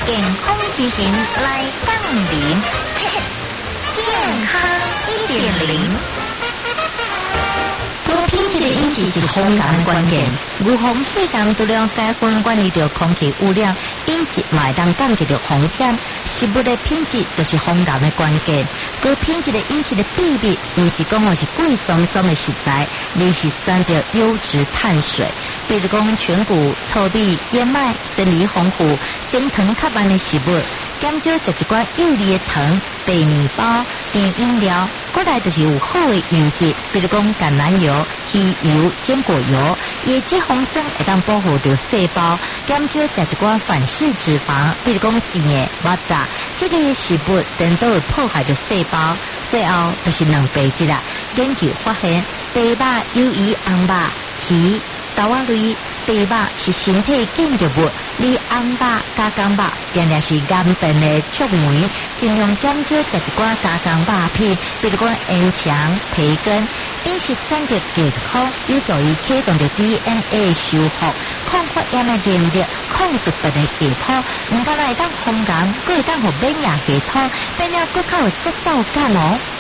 健康之行来杠铃，健康1.0。高品质的饮食是烘干的关键，预防血糖毒量低分管理着空气污染，饮食嘛会当降低着风险。食物的品质就是烘干的关键。高品质的饮食的秘密，不是讲我是贵松松的食材，而是选择优质碳水。比如讲全谷、糙米、燕麦、生理丰富、升糖较慢的食物，减少食一寡有利的糖、白面包、甜饮料。过来就是有好的油脂，比如讲橄榄油、鱼油、坚果油，椰子红酸会当保护着细胞，减少食一寡反式脂肪，比如讲煎的、抹炸，这类食物等都会破坏着细胞。最后就是蛋白质啦，研究发现，白肉、鱿鱼、红肉、鱼、豆仔类白肉是身体建筑物，而红肉加工肉定定是癌症的触媒，尽量减少食一寡加工肉片，比如讲烟肠、培根。饮食选择健康，有助于启动着 DNA 修复，抗发炎的能力，抗毒病的系统，唔仅会当烘干，佫会当互免疫系统，变了佫较有节奏感哦。